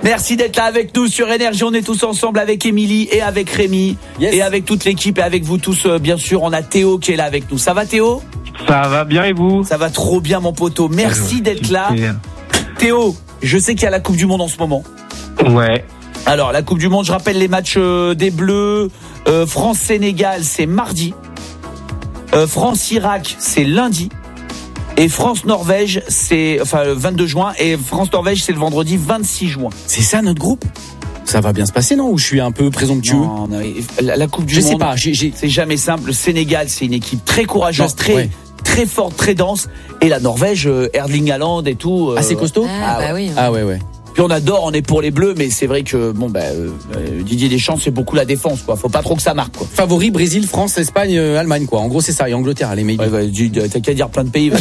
Merci d'être là avec nous sur Énergie. On est tous ensemble avec Émilie et avec Rémi et avec toute l'équipe et avec vous tous, bien sûr. On a Théo qui est là avec nous. Ça va, Théo ? Ça va bien et vous ? Ça va trop bien, mon poteau. Merci d'être là. Théo, je sais qu'il y a la Coupe du Monde en ce moment. Ouais. Alors, la Coupe du Monde, je rappelle les matchs des Bleus. France-Sénégal, c'est mardi. France-Irak, c'est lundi. Et France-Norvège, c'est le 22 juin. Et France-Norvège, c'est le vendredi 26 juin. C'est ça notre groupe ? Ça va bien se passer, non ? Ou je suis un peu présomptueux ? Non, la Coupe du Monde, sais pas, c'est jamais simple. Le Sénégal, c'est une équipe très courageuse, très forte, très dense. Et la Norvège, Erling Haaland et tout. C'est costaud ? Oui. Ah ouais. Puis on adore, on est pour les Bleus, mais c'est vrai que Didier Deschamps, c'est beaucoup la défense, quoi. Faut pas trop que ça marque, quoi. Favori Brésil, France, Espagne, Allemagne, quoi. En gros, c'est ça. Et Angleterre, les meilleurs. T'as qu'à dire plein de pays.